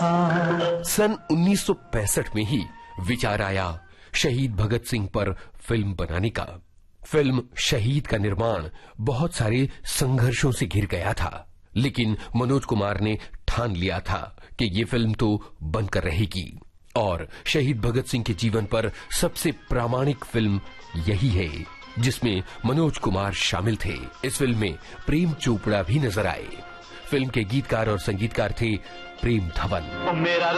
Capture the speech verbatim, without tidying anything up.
सन उन्नीस सौ पैंसठ में ही विचार आया शहीद भगत सिंह पर फिल्म बनाने का। फिल्म शहीद का निर्माण बहुत सारे संघर्षों से घिर गया था, लेकिन मनोज कुमार ने ठान लिया था कि ये फिल्म तो बनकर रहेगी और शहीद भगत सिंह के जीवन पर सबसे प्रामाणिक फिल्म यही है जिसमें मनोज कुमार शामिल थे। इस फिल्म में प्रेम चोपड़ा भी नजर आए। फिल्म के गीतकार और संगीतकार थे प्रेम धवन।